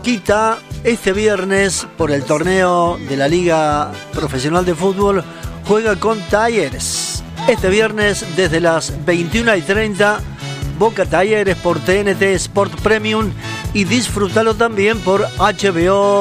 Quita este viernes por el torneo de la Liga Profesional de Fútbol juega con Talleres. Este viernes desde las 21:30 Boca Talleres por TNT Sport Premium y disfrútalo también por HBO